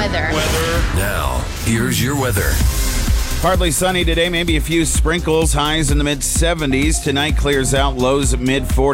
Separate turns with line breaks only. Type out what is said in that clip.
weather.
Now, here's your weather.
Partly sunny today, maybe a few sprinkles, highs in the mid-70s. Tonight clears out, lows at mid-40s.